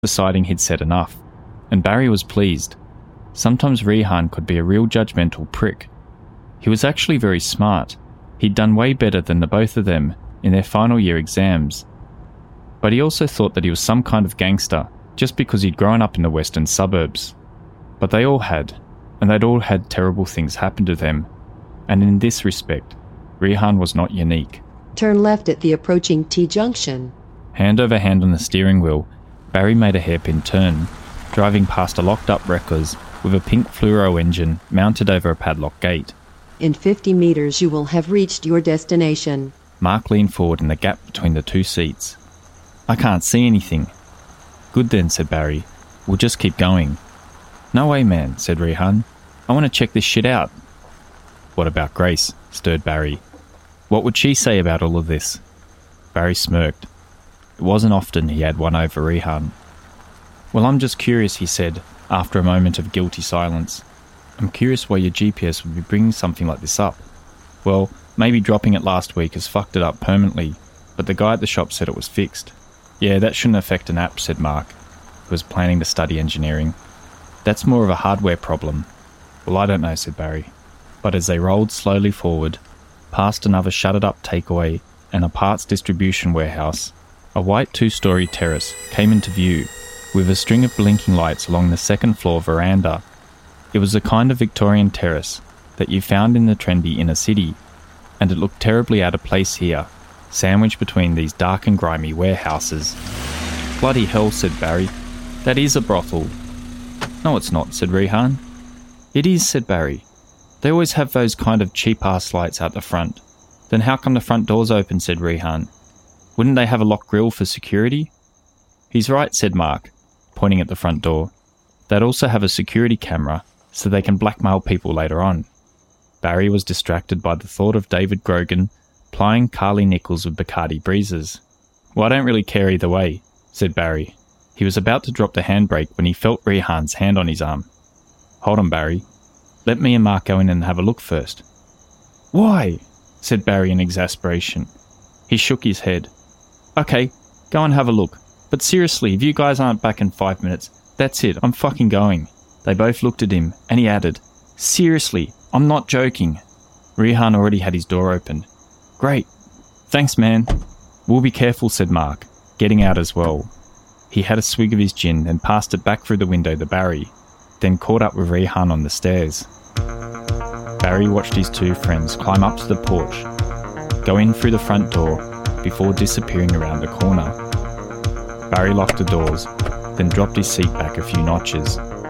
deciding he'd said enough, and Barry was pleased. Sometimes Rehan could be a real judgmental prick. He was actually very smart. He'd done way better than the both of them in their final year exams. But he also thought that he was some kind of gangster just because he'd grown up in the western suburbs. But they all had, and they'd all had terrible things happen to them. And in this respect, Rehan was not unique. Turn left at the approaching T-junction. Hand over hand on the steering wheel, Barry made a hairpin turn, driving past a locked-up wreckers with a pink fluoro engine mounted over a padlock gate. In 50 meters you will have reached your destination. Mark leaned forward in the gap between the two seats. I can't see anything. Good then, said Barry. We'll just keep going. No way, man, said Rehan. I want to check this shit out. What about Grace? Stirred Barry. What would she say about all of this? Barry smirked. It wasn't often he had one over Rehan. Well, I'm just curious, he said, after a moment of guilty silence. I'm curious why your GPS would be bringing something like this up. Well, maybe dropping it last week has fucked it up permanently, but the guy at the shop said it was fixed. Yeah, that shouldn't affect an app, said Mark, who was planning to study engineering. That's more of a hardware problem. Well, I don't know, said Barry. But as they rolled slowly forward, past another shuttered-up takeaway and a parts distribution warehouse, a white two-storey terrace came into view, with a string of blinking lights along the second-floor veranda. It was the kind of Victorian terrace that you found in the trendy inner city, and it looked terribly out of place here, sandwiched between these dark and grimy warehouses. Bloody hell, said Barry. That is a brothel. No, it's not, said Rehan. It is, said Barry. They always have those kind of cheap-ass lights out the front. Then how come the front door's open, said Rehan. Wouldn't they have a locked grille for security? He's right, said Mark, pointing at the front door. They'd also have a security camera, so they can blackmail people later on. Barry was distracted by the thought of David Grogan plying Carly Nichols with Bacardi breezes. Well, I don't really care either way, said Barry. He was about to drop the handbrake when he felt Rehan's hand on his arm. Hold on, Barry. Let me and Mark go in and have a look first. Why? Said Barry in exasperation. He shook his head. Okay, go and have a look. But seriously, if you guys aren't back in 5 minutes, that's it, I'm fucking going. They both looked at him, and he added, Seriously, I'm not joking. Rehan already had his door open. Great. Thanks, man. We'll be careful, said Mark, getting out as well. He had a swig of his gin and passed it back through the window to Barry, then caught up with Rehan on the stairs. Barry watched his two friends climb up to the porch, go in through the front door before disappearing around the corner. Barry locked the doors, then dropped his seat back a few notches